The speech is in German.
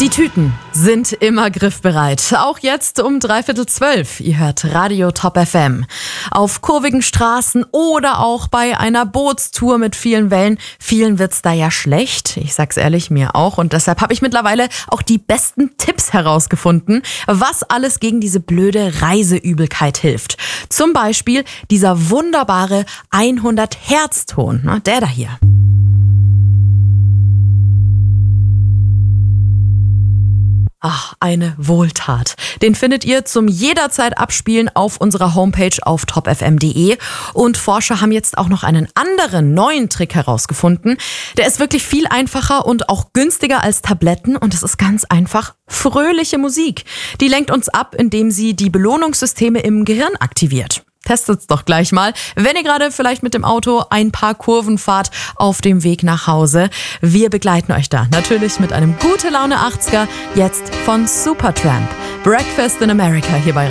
Die Tüten sind immer griffbereit. Auch jetzt um 11:45. Ihr hört Radio Top FM. Auf kurvigen Straßen oder auch bei einer Bootstour mit vielen Wellen. Vielen wird's da ja schlecht. Ich sag's ehrlich, mir auch. Und deshalb habe ich mittlerweile auch die besten Tipps herausgefunden, was alles gegen diese blöde Reiseübelkeit hilft. Zum Beispiel dieser wunderbare 100-Hertz-Ton. Der da hier. Ach, eine Wohltat. Den findet ihr zum jederzeit Abspielen auf unserer Homepage auf topfm.de. Und Forscher haben jetzt auch noch einen anderen neuen Trick herausgefunden. Der ist wirklich viel einfacher und auch günstiger als Tabletten. Und es ist ganz einfach fröhliche Musik. Die lenkt uns ab, indem sie die Belohnungssysteme im Gehirn aktiviert. Testet's doch gleich mal, wenn ihr gerade vielleicht mit dem Auto ein paar Kurven fahrt auf dem Weg nach Hause. Wir begleiten euch da natürlich mit einem gute Laune 80er, jetzt von Supertramp. Breakfast in America hier bei